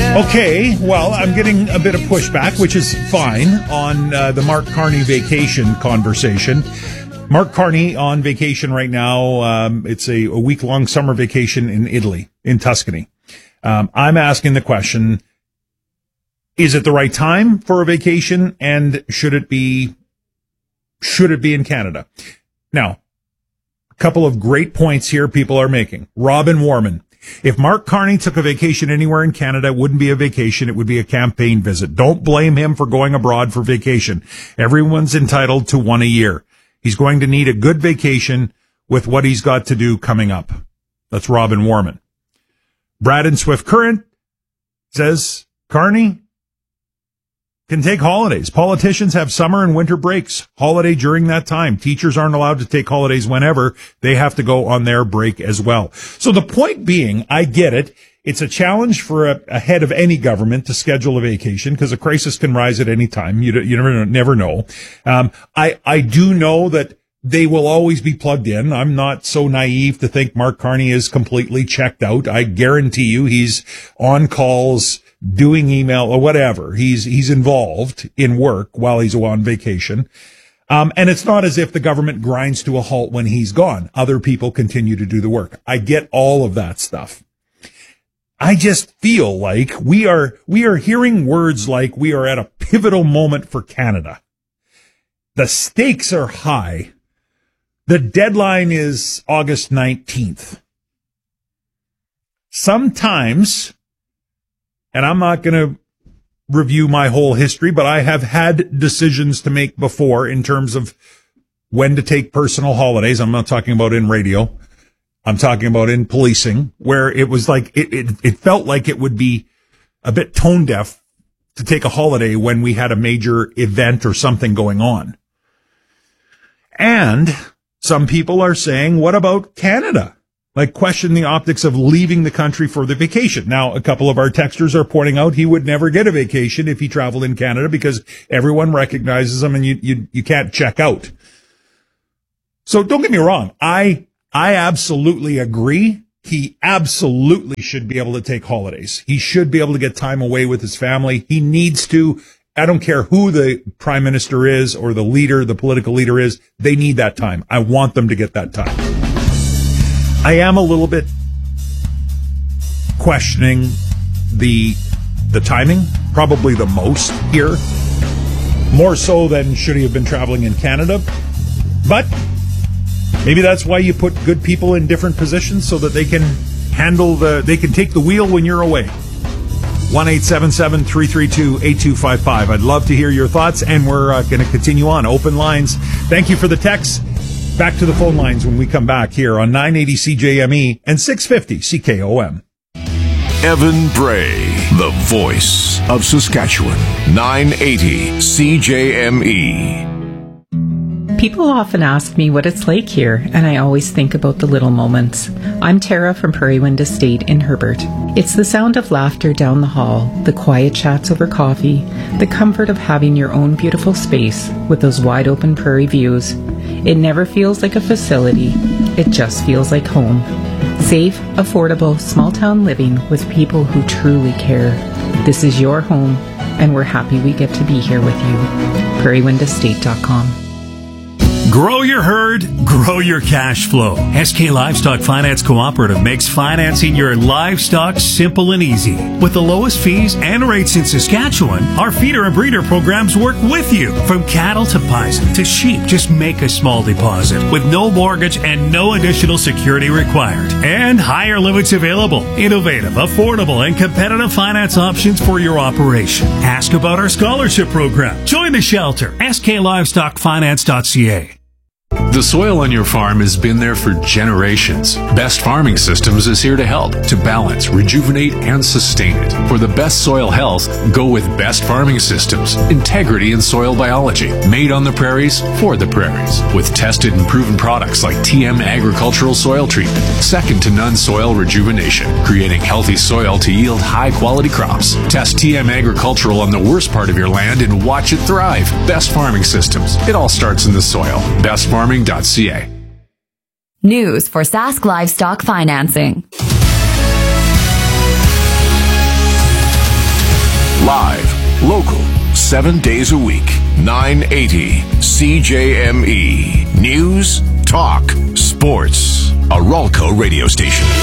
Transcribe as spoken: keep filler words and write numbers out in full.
Okay, well, I'm getting a bit of pushback, which is fine, on uh, the Mark Carney vacation conversation. Mark Carney on vacation right now. Um, it's a, a week-long summer vacation in Italy, in Tuscany. Um, I'm asking the question, is it the right time for a vacation, and should it be, should it be in Canada? Now, a couple of great points here people are making. Robin Warman. If Mark Carney took a vacation anywhere in Canada, it wouldn't be a vacation. It would be a campaign visit. Don't blame him for going abroad for vacation. Everyone's entitled to one a year. He's going to need a good vacation with what he's got to do coming up. That's Robin Warman. Brad in Swift Current says Carney can take holidays. Politicians have summer and winter breaks. Holiday during that time. Teachers aren't allowed to take holidays whenever. They have to go on their break as well. So the point being, I get it. It's a challenge for a, a head of any government to schedule a vacation because a crisis can rise at any time. You, you never, never know. Um, I, I do know that they will always be plugged in. I'm not so naive to think Mark Carney is completely checked out. I guarantee you he's on calls, doing email or whatever. He's, he's involved in work while he's on vacation. Um, and it's not as if the government grinds to a halt when he's gone. Other people continue to do the work. I get all of that stuff. I just feel like we are, we are hearing words like we are at a pivotal moment for Canada. The stakes are high. The deadline is August nineteenth. Sometimes, and I'm not going to review my whole history, but I have had decisions to make before in terms of when to take personal holidays. I'm not talking about in radio. I'm talking about in policing, where it was like, it, it, it felt like it would be a bit tone deaf to take a holiday when we had a major event or something going on. And some people are saying, what about Canada? Like, question the optics of leaving the country for the vacation. Now, a couple of our texters are pointing out he would never get a vacation if he traveled in Canada because everyone recognizes him and you, you, you can't check out. So don't get me wrong. I, I absolutely agree. He absolutely should be able to take holidays. He should be able to get time away with his family. He needs to. I don't care who the prime minister is or the leader, the political leader is. They need that time. I want them to get that time. I am a little bit questioning the the timing, probably the most here, more so than should he have been traveling in Canada. But maybe that's why you put good people in different positions so that they can handle the, they can take the wheel when you're away. one eight seven seven, three three two, eight two five five. I'd love to hear your thoughts, and we're uh, going to continue on. Open lines. Thank you for the text. Back to the phone lines when we come back here on nine eighty C J M E and six fifty C K O M. Evan Bray, the voice of Saskatchewan. nine eighty C J M E. People often ask me what it's like here, and I always think about the little moments. I'm Tara from Prairie Wind Estate in Herbert. It's the sound of laughter down the hall, the quiet chats over coffee, the comfort of having your own beautiful space with those wide open prairie views. It never feels like a facility. It just feels like home. Safe, affordable, small town living with people who truly care. This is your home, and we're happy we get to be here with you. prairie wind estate dot com. Grow your herd, grow your cash flow. S K Livestock Finance Cooperative makes financing your livestock simple and easy. With the lowest fees and rates in Saskatchewan, our feeder and breeder programs work with you. From cattle to bison to sheep, just make a small deposit with no mortgage and no additional security required. And higher limits available. Innovative, affordable, and competitive finance options for your operation. Ask about our scholarship program. Join the shelter. S K livestock finance dot c a. The soil on your farm has been there for generations. Best Farming Systems is here to help, to balance, rejuvenate, and sustain it. For the best soil health, go with Best Farming Systems. Integrity in soil biology. Made on the prairies, for the prairies. With tested and proven products like T M Agricultural Soil Treatment. Second to none soil rejuvenation. Creating healthy soil to yield high-quality crops. Test T M Agricultural on the worst part of your land and watch it thrive. Best Farming Systems. It all starts in the soil. Best Farming dot c a. News for Sask Livestock Financing. Live, local, seven days a week. nine eighty C J M E. News, talk, sports. A Ralco radio station.